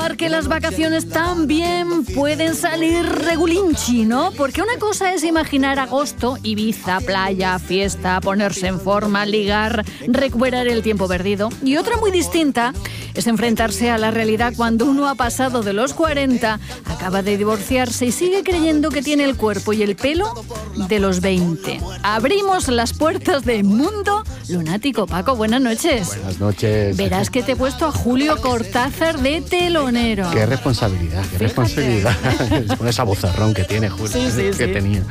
Que las vacaciones también pueden salir regulinchi, ¿no? Porque una cosa es imaginar agosto, Ibiza, playa, fiesta, ponerse en forma, ligar, recuperar el tiempo perdido. Y otra muy distinta es enfrentarse a la realidad cuando uno ha pasado de los 40, acaba de divorciarse y sigue creyendo que tiene el cuerpo y el pelo de los 20. Abrimos las puertas de Mundo Lunático. Paco, buenas noches. Buenas noches. Verás que te he puesto a Julio Cortázar de telonero. Qué responsabilidad, qué responsabilidad. Con esa vozarrón que tiene, Julio. Sí. Tenía.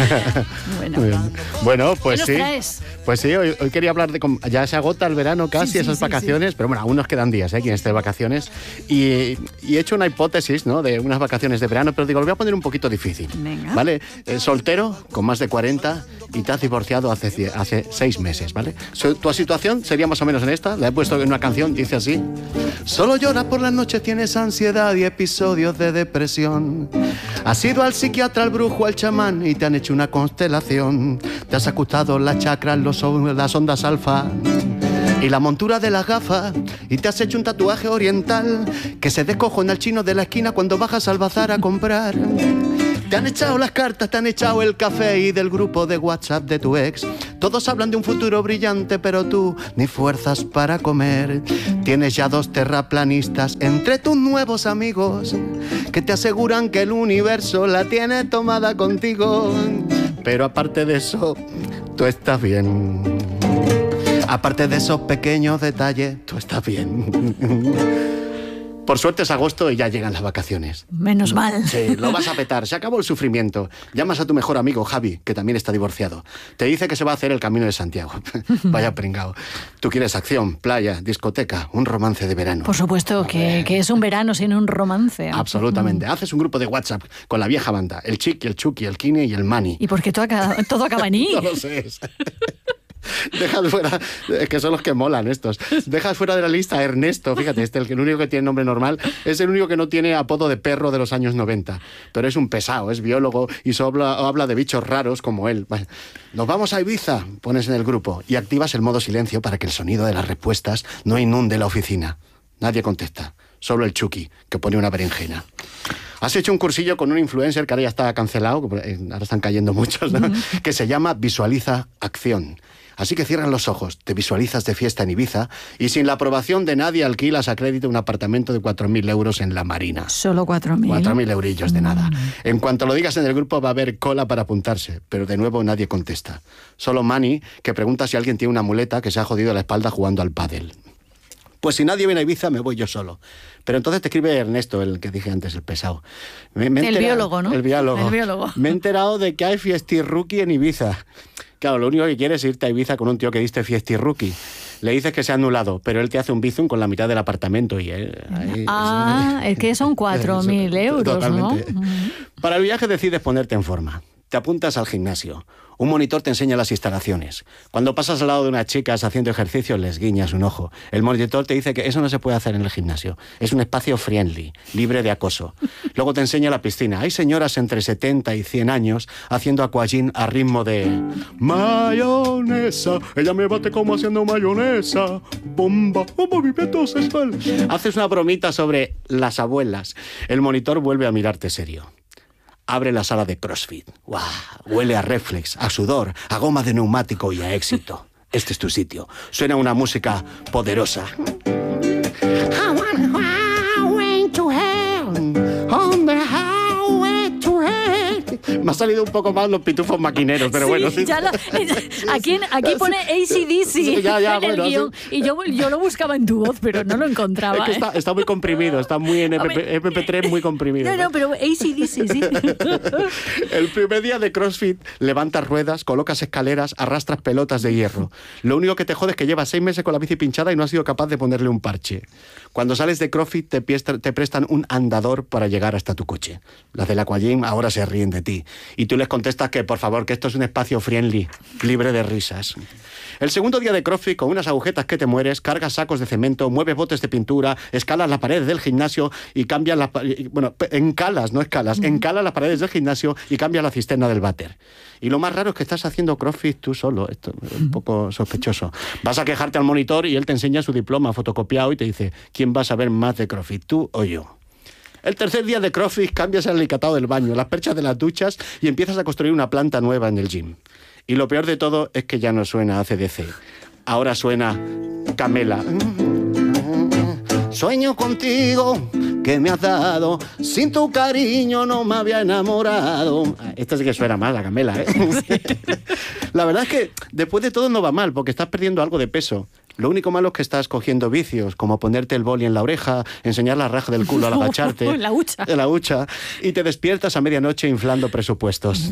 Bueno, pues ¿qué sí. nos traes? Pues sí, hoy quería hablar de... Ya se agota el verano casi, esas vacaciones, pero bueno, aún nos quedan días, quien esté de vacaciones. Y he hecho una hipótesis, ¿no?, de unas vacaciones de verano, pero digo, lo voy a poner un poquito difícil. Venga. ¿Vale? Soltero, con más de 40, y te has divorciado hace 6 meses, ¿vale? Tu situación sería más o menos en esta. La he puesto en una canción, dice así: solo lloras por las noches, tienes ansiedad y episodios de depresión. Has ido al psiquiatra, al brujo, al chamán y te han hecho una constelación. Te has ajustado las chakras, las ondas alfa y la montura de las gafas, y te has hecho un tatuaje oriental que se descojona al chino de la esquina cuando bajas al bazar a comprar. Te han echado las cartas, te han echado el café y del grupo de WhatsApp de tu ex. Todos hablan de un futuro brillante, pero tú ni fuerzas para comer. Tienes ya 2 terraplanistas entre tus nuevos amigos que te aseguran que el universo la tiene tomada contigo. Pero aparte de eso, tú estás bien. Aparte de esos pequeños detalles, tú estás bien. Por suerte es agosto y ya llegan las vacaciones. Menos mal. Sí, lo vas a petar. Se acabó el sufrimiento. Llamas a tu mejor amigo, Javi, que también está divorciado. Te dice que se va a hacer el Camino de Santiago. Vaya pringao. Tú quieres acción, playa, discoteca, un romance de verano. Por supuesto, que es un verano sin un romance. Absolutamente. Haces un grupo de WhatsApp con la vieja banda. El Chiqui, el Chucky, el Kine y el Mani. ¿Y por qué todo acaba en I? No lo sé. Dejas fuera, es que son los que molan estos. Dejas fuera de la lista a Ernesto, fíjate, el único que tiene nombre normal, es el único que no tiene apodo de perro de los años 90. Pero es un pesado, es biólogo y solo habla de bichos raros como él. Nos vamos a Ibiza, pones en el grupo y activas el modo silencio para que el sonido de las respuestas no inunde la oficina. Nadie contesta, solo el Chucky, que pone una berenjena. Has hecho un cursillo con un influencer que ahora ya está cancelado, ahora están cayendo muchos, ¿no? Que se llama Visualiza Acción. Así que cierras los ojos, te visualizas de fiesta en Ibiza y sin la aprobación de nadie alquilas a crédito un apartamento de 4.000 euros en la Marina. Solo 4.000. 4.000 eurillos de nada. En cuanto lo digas en el grupo va a haber cola para apuntarse, pero de nuevo nadie contesta. Solo Manny, que pregunta si alguien tiene una muleta que se ha jodido la espalda jugando al pádel. Pues si nadie viene a Ibiza, me voy yo solo. Pero entonces te escribe Ernesto, el que dije antes, el pesado. El biólogo, ¿no? El biólogo. El biólogo. Me he enterado de que hay fiestirruki en Ibiza. Claro, lo único que quieres es irte a Ibiza con un tío que diste fiestirruki. Le dices que se ha anulado, pero él te hace un bizum con la mitad del apartamento y es que son 4.000 euros, totalmente. ¿no? Para el viaje decides ponerte en forma. Te apuntas al gimnasio. Un monitor te enseña las instalaciones. Cuando pasas al lado de unas chicas haciendo ejercicio, les guiñas un ojo. El monitor te dice que eso no se puede hacer en el gimnasio. Es un espacio friendly, libre de acoso. Luego te enseña la piscina. Hay señoras entre 70 y 100 años haciendo aquagym a ritmo de mayonesa. Ella me bate como haciendo mayonesa. Bomba, un movimiento sexual. Haces una bromita sobre las abuelas. El monitor vuelve a mirarte serio. Abre la sala de CrossFit. ¡Guau! Huele a Reflex, a sudor, a goma de neumático y a éxito. Este es tu sitio. Suena una música poderosa. Me ha salido un poco más los pitufos maquineros, pero bueno. Sí. Aquí pone AC/DC sí, ya, en el guión. Y yo lo buscaba en tu voz, pero no lo encontraba. Es que está muy comprimido, está muy en MP3 muy comprimido. No, pero AC/DC, sí. El primer día de CrossFit levantas ruedas, colocas escaleras, arrastras pelotas de hierro. Lo único que te jode es que llevas 6 meses con la bici pinchada y no has sido capaz de ponerle un parche. Cuando sales de CrossFit te prestan un andador para llegar hasta tu coche. Las del aquagym ahora se ríen de ti. Y tú les contestas que, por favor, que esto es un espacio friendly, libre de risas. El segundo día de CrossFit, con unas agujetas que te mueres, cargas sacos de cemento, mueves botes de pintura, escalas las paredes del gimnasio y cambias las... Bueno, encalas, no escalas, encalas las paredes del gimnasio y cambias la cisterna del váter. Y lo más raro es que estás haciendo CrossFit tú solo. Esto es un poco sospechoso. Vas a quejarte al monitor y él te enseña su diploma fotocopiado y te dice: ¿quién va a saber más de CrossFit, tú o yo? El tercer día de CrossFit cambias el alicatado del baño, las perchas de las duchas y empiezas a construir una planta nueva en el gym. Y lo peor de todo es que ya no suena AC/DC. Ahora suena Camela. Sueño contigo que me has dado, sin tu cariño no me había enamorado. Esta sí que suena mal, la Camela, ¿eh? La verdad es que después de todo no va mal, porque estás perdiendo algo de peso. Lo único malo es que estás cogiendo vicios, como ponerte el boli en la oreja, enseñar la raja del culo al agacharte. En la hucha. En la hucha. Y te despiertas a medianoche inflando presupuestos.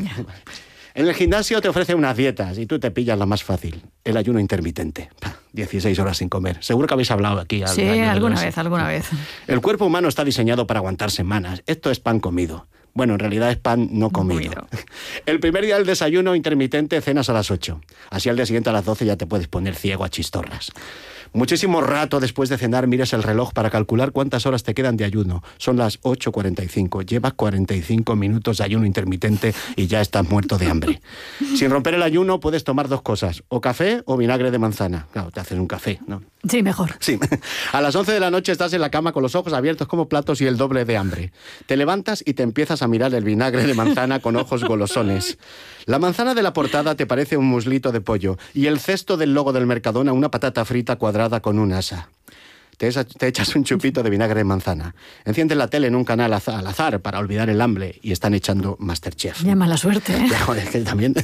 En el gimnasio te ofrecen unas dietas y tú te pillas la más fácil, el ayuno intermitente. 16 horas sin comer. Seguro que habéis hablado aquí. Sí, alguna vez. El cuerpo humano está diseñado para aguantar semanas. Esto es pan comido. Bueno, en realidad es pan no comido. El primer día del desayuno intermitente cenas a las 8. Así al día siguiente a las 12 ya te puedes poner ciego a chistorras. Muchísimo rato después de cenar miras el reloj para calcular cuántas horas te quedan de ayuno. Son las 8:45. Llevas 45 minutos de ayuno intermitente y ya estás muerto de hambre. Sin romper el ayuno puedes tomar dos cosas, o café o vinagre de manzana. Claro, te haces un café, ¿no? Sí, mejor. Sí. A las 11 de la noche estás en la cama con los ojos abiertos como platos y el doble de hambre. Te levantas y te empiezas a mirar el vinagre de manzana con ojos golosones. La manzana de la portada te parece un muslito de pollo y el cesto del logo del Mercadona una patata frita cuadrada con un asa. Te echas un chupito de vinagre de manzana. Enciendes la tele en un canal al azar para olvidar el hambre y están echando Masterchef. Ya mala suerte, ¿eh? Joder, que también.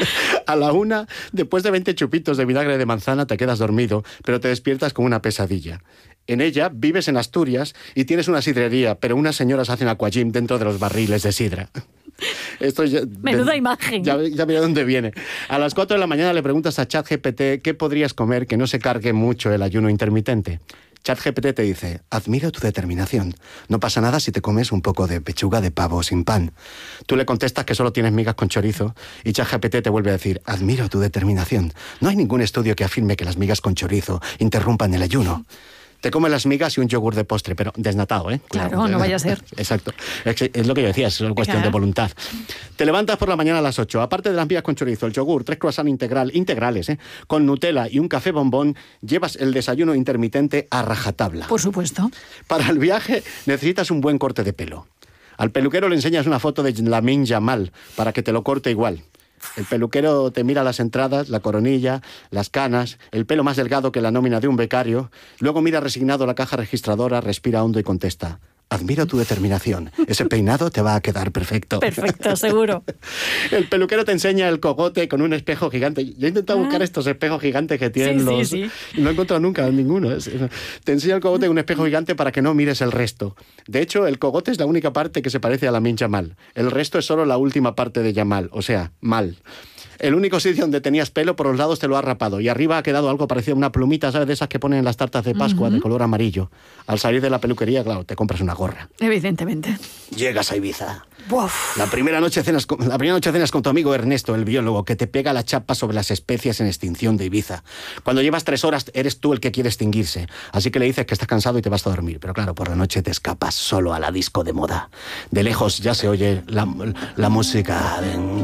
A la 1, después de 20 chupitos de vinagre de manzana, te quedas dormido, pero te despiertas con una pesadilla. En ella vives en Asturias y tienes una sidrería, pero unas señoras hacen aquagym dentro de los barriles de sidra. Esto ya, menuda imagen. Ya mira dónde viene. A las 4 de la mañana le preguntas a ChatGPT qué podrías comer que no se cargue mucho el ayuno intermitente. ChatGPT te dice, admiro tu determinación. No pasa nada si te comes un poco de pechuga de pavo sin pan. Tú le contestas que solo tienes migas con chorizo y ChatGPT te vuelve a decir, admiro tu determinación. No hay ningún estudio que afirme que las migas con chorizo interrumpan el ayuno. Te comes las migas y un yogur de postre, pero desnatado, ¿eh? Claro, no vaya a ser. Exacto. Es lo que yo decía, es solo cuestión de voluntad. Te levantas por la mañana a las 8. Aparte de las migas con chorizo, el yogur, 3 croissants integrales, con Nutella y un café bombón, llevas el desayuno intermitente a rajatabla. Por supuesto. Para el viaje necesitas un buen corte de pelo. Al peluquero le enseñas una foto de Lamine Yamal para que te lo corte igual. El peluquero te mira las entradas, la coronilla, las canas, el pelo más delgado que la nómina de un becario. Luego mira resignado la caja registradora, respira hondo y contesta, admiro tu determinación. Ese peinado te va a quedar perfecto. Perfecto, seguro. El peluquero te enseña el cogote con un espejo gigante. Yo he intentado buscar estos espejos gigantes que tienen Sí. Y no he encontrado nunca ninguno. Te enseña el cogote con un espejo gigante para que no mires el resto. De hecho, el cogote es la única parte que se parece a Lamine Yamal. El resto es solo la última parte de Yamal, o sea, mal. El único sitio donde tenías pelo por los lados te lo has rapado y arriba ha quedado algo parecido a una plumita, ¿sabes? De esas que ponen en las tartas de Pascua de color amarillo. Al salir de la peluquería, claro, te compras una gorra. Evidentemente. Llegas a Ibiza. Uf. La primera noche cenas con tu amigo Ernesto, el biólogo, que te pega la chapa sobre las especies en extinción de Ibiza. Cuando llevas 3 horas, eres tú el que quiere extinguirse. Así que le dices que estás cansado y te vas a dormir. Pero claro, por la noche te escapas solo a la disco de moda. De lejos ya se oye la música.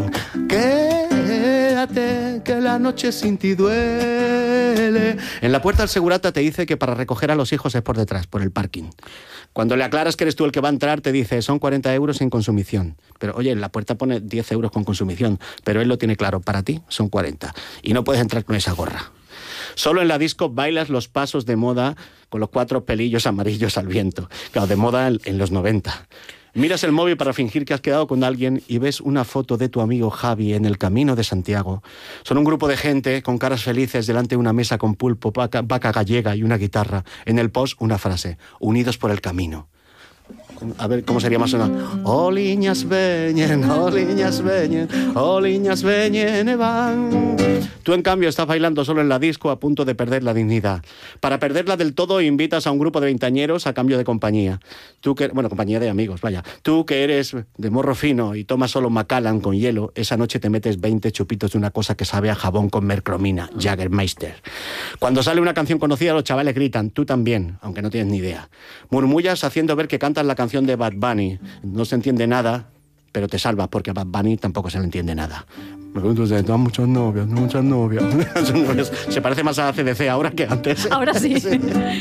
Quédate, que la noche sin ti duele. En la puerta el segurata te dice que para recoger a los hijos es por detrás, por el parking. Cuando le aclaras que eres tú el que va a entrar, te dice, son 40 euros sin consumición. Pero oye, en la puerta pone 10 euros con consumición, pero él lo tiene claro, para ti son 40. Y no puedes entrar con esa gorra. Solo en la disco bailas los pasos de moda con los 4 pelillos amarillos al viento. Claro, de moda en los 90. Miras el móvil para fingir que has quedado con alguien y ves una foto de tu amigo Javi en el Camino de Santiago. Son un grupo de gente con caras felices delante de una mesa con pulpo, vaca gallega y una guitarra. En el post una frase, unidos por el camino. A ver, ¿cómo sería más o menos? Oliñas veñen, oliñas veñen e van. Tú, en cambio, estás bailando solo en la disco a punto de perder la dignidad. Para perderla del todo, invitas a un grupo de veinteañeros a cambio de compañía. Compañía de amigos, vaya. Tú, que eres de morro fino y tomas solo Macallan con hielo, esa noche te metes 20 chupitos de una cosa que sabe a jabón con mercromina, Jägermeister. Cuando sale una canción conocida, los chavales gritan, tú también, aunque no tienes ni idea. Murmullas haciendo ver que cantas la canción de Bad Bunny. No se entiende nada, pero te salva porque a Bad Bunny tampoco se le entiende nada. Me pregunto, ¿tengo muchas novias? Muchas novias. Se parece más a CDC ahora que antes. Ahora sí. Sí.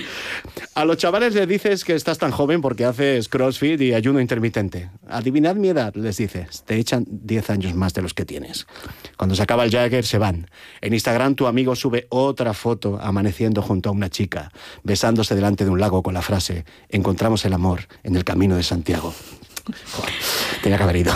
A los chavales les dices que estás tan joven porque haces crossfit y ayuno intermitente. Adivinad mi edad, les dices. Te echan 10 años más de los que tienes. Cuando se acaba el Jagger, se van. En Instagram tu amigo sube otra foto amaneciendo junto a una chica, besándose delante de un lago con la frase: encontramos el amor en el camino de Santiago. Joder, tenía que haber ido.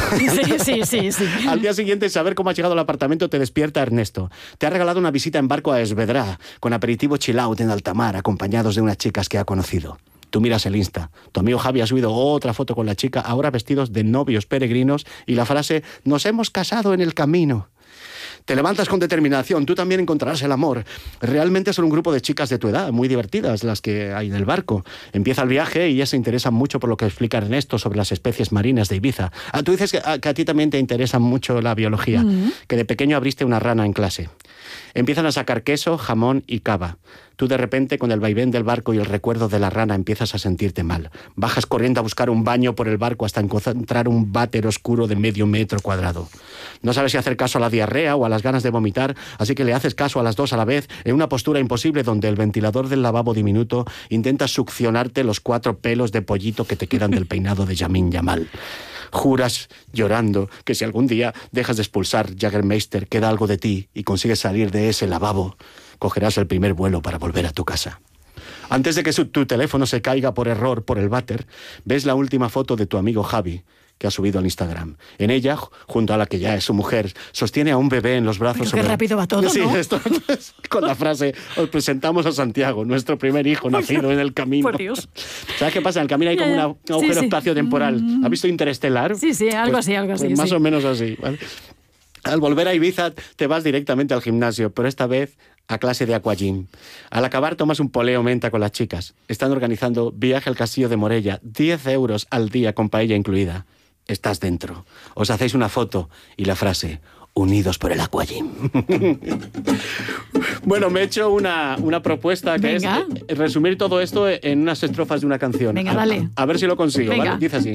Sí. Al día siguiente, saber cómo has llegado al apartamento te despierta Ernesto. Te ha regalado una visita en barco a Esvedra, con aperitivo chill out en alta mar, acompañados de unas chicas que ha conocido. Tú miras el Insta. Tu amigo Javi ha subido otra foto con la chica, ahora vestidos de novios peregrinos, y la frase: nos hemos casado en el camino. Te levantas con determinación, tú también encontrarás el amor. Realmente son un grupo de chicas de tu edad, muy divertidas las que hay en el barco. Empieza el viaje y ellas se interesan mucho por lo que explica Ernesto sobre las especies marinas de Ibiza. Tú dices que a ti también te interesa mucho la biología, que de pequeño abriste una rana en clase. Empiezan a sacar queso, jamón y cava. Tú de repente, con el vaivén del barco y el recuerdo de la rana, empiezas a sentirte mal. Bajas corriendo a buscar un baño por el barco hasta encontrar un váter oscuro de medio metro cuadrado. No sabes si hacer caso a la diarrea o a las ganas de vomitar, así que le haces caso a las dos a la vez, en una postura imposible donde el ventilador del lavabo diminuto intenta succionarte los 4 pelos de pollito que te quedan del peinado de Yamin Yamal. Juras, llorando, que si algún día dejas de expulsar Jägermeister, queda algo de ti y consigues salir de ese lavabo, cogerás el primer vuelo para volver a tu casa. Antes de que tu teléfono se caiga por error por el váter, ves la última foto de tu amigo Javi, que ha subido al Instagram. En ella, junto a la que ya es su mujer, sostiene a un bebé en los brazos. Pero qué rápido va todo, sí, ¿no? Esto con la frase: os presentamos a Santiago, nuestro primer hijo nacido en el camino. Por Dios. ¿Sabes qué pasa? En el camino hay como un agujero espaciotemporal. ¿Has visto Interestelar? Sí, algo así. Pues más o menos así, ¿vale? Al volver a Ibiza te vas directamente al gimnasio, pero esta vez a clase de aquagym. Al acabar tomas un poleo menta con las chicas. Están organizando viaje al castillo de Morella, 10 euros al día con paella incluida. Estás dentro. Os hacéis una foto y la frase: unidos por el aquagym. Bueno, me he hecho una propuesta que Venga. es resumir todo esto en unas estrofas de una canción. Venga, dale. A ver si lo consigo, Venga. ¿vale? Dice así.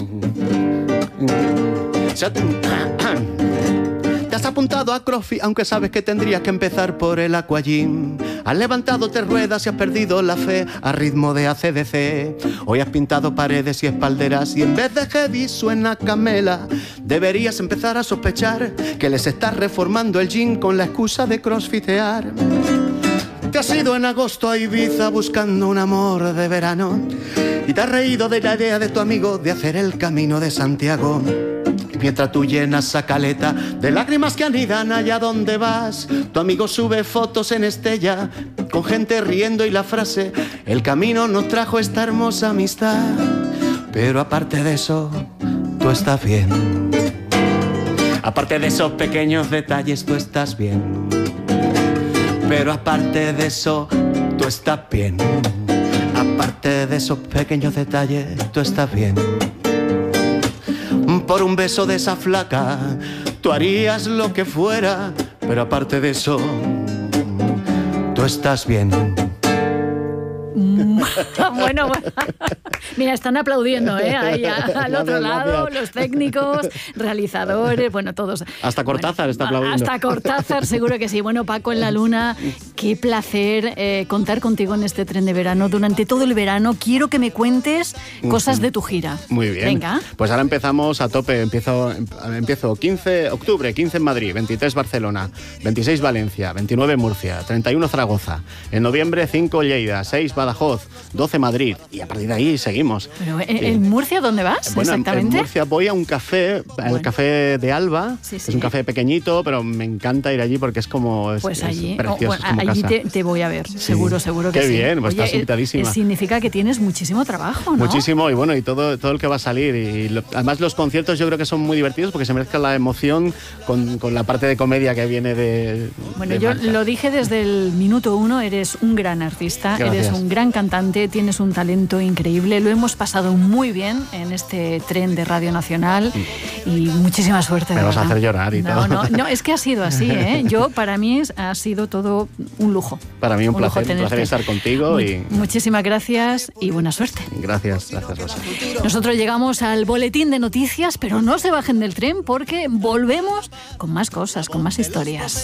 Te has apuntado a CrossFit aunque sabes que tendrías que empezar por el aquagym. Has levantado 3 ruedas y has perdido la fe a ritmo de AC/DC. Hoy has pintado paredes y espalderas y en vez de heavy suena camela. Deberías empezar a sospechar que les estás reformando el gym con la excusa de crossfitear. Te has ido en agosto a Ibiza buscando un amor de verano y te has reído de la idea de tu amigo de hacer el camino de Santiago. Mientras tú llenas esa caleta de lágrimas que anidan allá donde vas, tu amigo sube fotos en Estella con gente riendo y la frase: el camino nos trajo esta hermosa amistad. Pero aparte de eso, tú estás bien. Aparte de esos pequeños detalles, tú estás bien. Pero aparte de eso, tú estás bien. Aparte de esos pequeños detalles, tú estás bien. Por un beso de esa flaca, tú harías lo que fuera. Pero aparte de eso, tú estás bien. Bueno, mira, están aplaudiendo, ahí al otro lado, los técnicos, realizadores, bueno, todos. Hasta Cortázar está aplaudiendo. Hasta Cortázar, seguro que sí. Bueno, Paco en la Luna, qué placer contar contigo en este tren de verano. Durante todo el verano quiero que me cuentes cosas de tu gira. Muy bien. Venga. Pues ahora empezamos a tope. Empiezo 15 octubre, 15 en Madrid, 23 Barcelona, 26 Valencia, 29 Murcia, 31 Zaragoza. En noviembre 5 Lleida, 6 Badajoz, 12 Madrid. Y a partir de ahí seguimos. Pero ¿en Murcia dónde vas exactamente? En Murcia voy a un café, el café de Alba. Sí. Es un café pequeñito, pero me encanta ir allí porque es como pues allí, es precioso, es como allí casa. te voy a ver, seguro que Qué sí. bien, pues Oye, estás invitadísima. Significa que tienes muchísimo trabajo, ¿no? Muchísimo, y bueno, y todo el que va a salir. Además los conciertos yo creo que son muy divertidos porque se mezcla la emoción con la parte de comedia que viene de... Bueno, de yo marcha. lo dije desde el minuto 1, eres un gran artista, Gracias. eres un gran cantante, tienes un talento increíble, lo hemos pasado muy bien en este tren de Radio Nacional y muchísima suerte. Me de vas a verdad. hacer llorar y todo. No, es que ha sido así, ¿eh? Para mí ha sido todo un lujo. Para mí un placer estar contigo. Muchísimas gracias y buena suerte. Gracias, Rosa. Nosotros llegamos al boletín de noticias, pero no se bajen del tren porque volvemos con más cosas, con más historias.